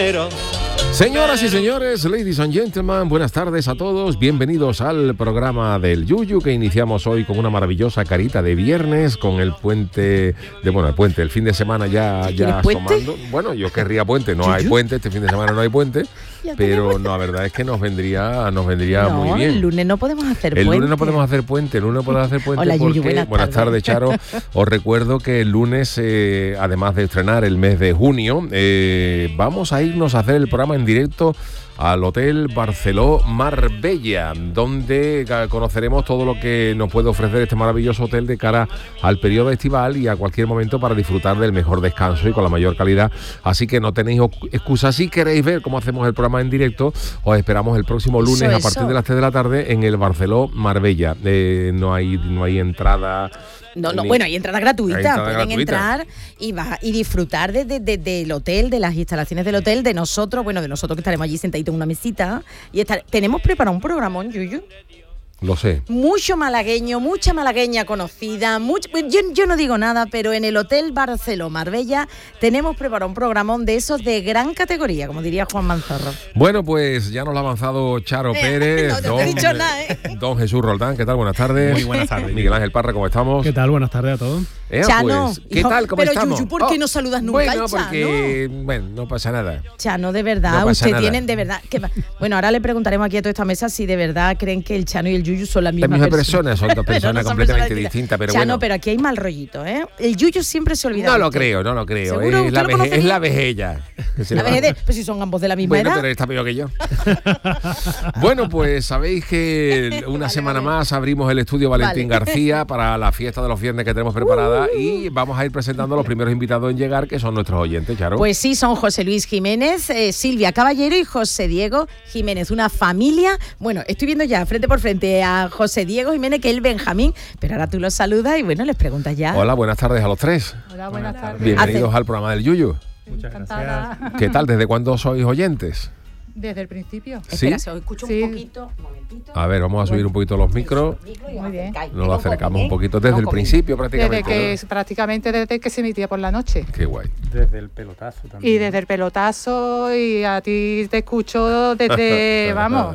primero. Señoras y señores, ladies and gentlemen, buenas tardes a todos. Bienvenidos al programa del Yuyu, que iniciamos hoy con una maravillosa carita de viernes, con el puente, el fin de semana ya asomando. Bueno, yo querría puente, no hay puente, este fin de semana no hay puente, pero no, la verdad es que nos vendría muy bien. El lunes no podemos hacer puente. El lunes no podemos hacer puente Hola, porque, Yuyu, buenas tardes, Charo. Os recuerdo que el lunes, además de estrenar el mes de junio, vamos a irnos a hacer el programa en directo al Hotel Barceló Marbella, donde conoceremos todo lo que nos puede ofrecer este maravilloso hotel de cara al periodo estival y a cualquier momento para disfrutar del mejor descanso y con la mayor calidad. Así que no tenéis excusa. Si queréis ver cómo hacemos el programa en directo, os esperamos el próximo lunes a partir de las 3 de la tarde en el Barceló Marbella. No hay entrada. Bueno, hay entrada gratuita. Pueden entrar y disfrutar del hotel, de las instalaciones del hotel, de nosotros que estaremos allí sentaditos en una mesita. Tenemos preparado un programón, Yuyu. Lo sé. Mucha malagueña conocida. Yo no digo nada, pero en el Hotel Barceló Marbella tenemos preparado un programón de esos de gran categoría, como diría Juan Manzorro. Bueno, pues ya nos lo ha avanzado Charo Pérez. No te he dicho nada, Don Jesús Roldán, ¿qué tal? Buenas tardes. Muy buenas tardes. Miguel Ángel Parra, ¿cómo estamos? ¿Qué tal? Buenas tardes a todos. Chano, pues, ¿qué tal? ¿Cómo estamos? Pero Yuyu, ¿por qué no saludas nunca al Chano? Porque, no pasa nada. Chano, de verdad, no usted nada. Tienen de verdad... Bueno, ahora le preguntaremos aquí a toda esta mesa si de verdad creen que el Chano y el Yuyu son la misma persona. Son dos personas completamente distintas, pero Chano, bueno. pero aquí hay mal rollito, ¿eh? El Yuyu siempre se olvida. No lo creo. ¿Seguro? Es la vejella. La vejez, pues si son ambos de la misma edad. Pero está peor que yo. Bueno, pues sabéis que una semana más abrimos el estudio Valentín García para la fiesta de los viernes que tenemos preparada y vamos a ir presentando a los primeros invitados en llegar, que son nuestros oyentes, Charo. Pues sí, son José Luis Jiménez, Silvia Caballero y José Diego Jiménez, una familia. Bueno, estoy viendo ya frente por frente a José Diego Jiménez, que es el Benjamín, pero ahora tú los saludas y les preguntas ya. Hola, buenas tardes a los tres. Hola, buenas tardes. Bienvenidos al programa del Yuyu. Muchas Encantada. gracias. ¿Qué tal? ¿Desde cuándo sois oyentes? Desde el principio. Espera, se os escucha Sí. un poquito, un momentito. A ver, vamos a subir un poquito los micros. Muy bien. Nos lo acercamos un poquito desde el principio prácticamente. Prácticamente desde que se emitía por la noche. Qué guay. Desde el pelotazo también. Y desde el pelotazo, y a ti te escucho desde,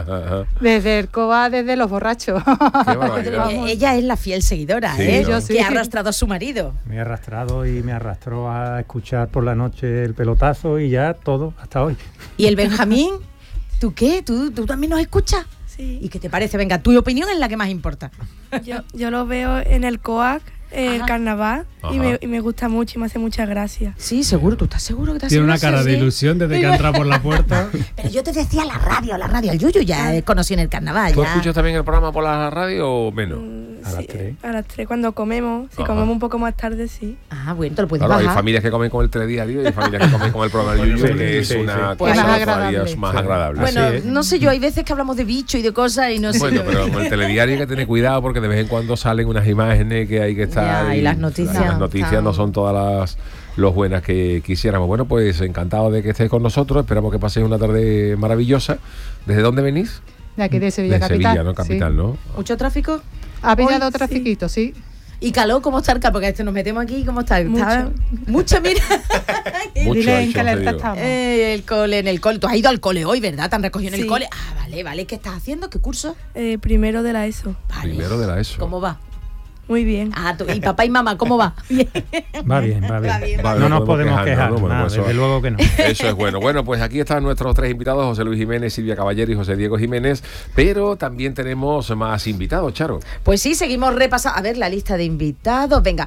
desde el COA, desde los borrachos. Qué barbaridad. Ella es la fiel seguidora, Sí, ¿eh? ¿no? Yo sí. Que ha arrastrado a su marido. Me ha arrastrado y me arrastró a escuchar por la noche el pelotazo y ya todo hasta hoy. ¿Y el Benjamín? ¿Tú qué? ¿Tú también nos escuchas? Sí. ¿Y qué te parece? Venga, tu opinión es la que más importa. Yo lo veo en el COAC, el Ajá. carnaval, Ajá. y me gusta mucho y me hace mucha gracia. Sí, seguro. ¿Tú estás seguro que te hace Tiene una gracia? cara de Sí. ilusión desde que ha entrado por la puerta. Pero yo te decía la radio. El Yuyu ya conocí en el carnaval. ¿Tú Ya. escuchas también el programa por la radio o menos? A las 3. A las 3 cuando comemos. Si Ajá. comemos un poco más tarde, sí. Ah, bueno, te lo puedes Claro, hay bajar. familias que comen con el telediario y hay familias que comen con el programa del Yuyu, Sí, que es sí, una sí. Pues cosa más todavía agradable. más Sí. agradable. Bueno, Así es. no sé yo, hay veces que hablamos de bicho y de cosas y no sé. Bueno, yo. pero con el telediario hay que tener cuidado porque de vez en cuando salen unas imágenes que hay que estar. Ya, y las noticias Las noticias están- no son todas las buenas que quisiéramos. Bueno, pues encantado de que estéis con nosotros. Esperamos que paséis una tarde maravillosa. ¿Desde dónde venís? De aquí de Sevilla De Capital. Sevilla, ¿no? Capital, Sí. ¿no? ¿Mucho tráfico? Ha pillado Hoy, trafiquito, sí. ¿Y calor? ¿Cómo está el calor? Porque nos metemos aquí, ¿cómo está? Mucho. Mucho, mira. Mucho, Dile ha en dicho, qué alerta te digo. estamos. En el cole. Tú has ido al cole hoy, ¿verdad? ¿Te han recogido en el Sí. cole? Ah, vale. ¿Qué estás haciendo? ¿Qué curso? Primero de la ESO. Vale. Primero de la ESO. ¿Cómo va? Muy bien. Ah, y papá y mamá, ¿cómo va? Bien. Va bien. Vale, No nos podemos quejar, ¿no? Bueno, nada, pues eso- desde luego que no. Eso es bueno. Bueno, pues aquí están nuestros tres invitados, José Luis Jiménez, Silvia Caballero y José Diego Jiménez, pero también tenemos más invitados, Charo. Pues sí, seguimos repasando. A ver, la lista de invitados. Venga,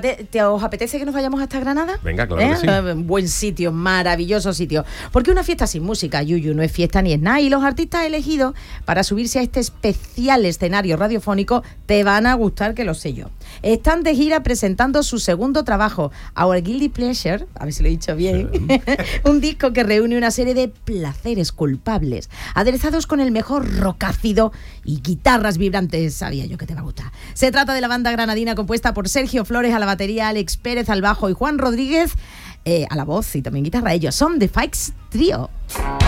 ¿os apetece que nos vayamos hasta Granada? Venga, claro que sí. Buen sitio, maravilloso sitio. Porque una fiesta sin música, Yuyu, no es fiesta ni es nada. Y los artistas elegidos para subirse a este especial escenario radiofónico te van a gustar, que lo sé yo. Están de gira presentando su segundo trabajo, Our Guilty Pleasure, a ver si lo he dicho bien, un disco que reúne una serie de placeres culpables, aderezados con el mejor rock ácido y guitarras vibrantes. Sabía yo que te va a gustar. Se trata de la banda granadina compuesta por Sergio Flores a la batería, Alex Pérez al bajo y Juan Rodríguez a la voz y también guitarra. Ellos son The Fikes Trio.